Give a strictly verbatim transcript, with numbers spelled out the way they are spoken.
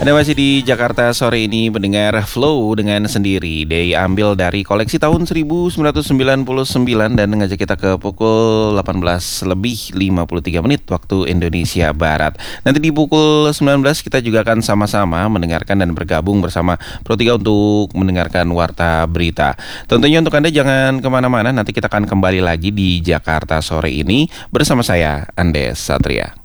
Anda masih di Jakarta sore ini mendengar Flow dengan Sendiri. Diambil dari koleksi tahun seribu sembilan ratus sembilan puluh sembilan dan ngajak kita ke pukul delapan belas lebih lima puluh tiga menit waktu Indonesia Barat. Nanti di pukul sembilan belas kita juga akan sama-sama mendengarkan dan bergabung bersama Pro tiga untuk mendengarkan Warta Berita. Tentunya untuk Anda jangan kemana-mana, nanti kita akan kembali lagi di Jakarta sore ini bersama saya, Andes Satria.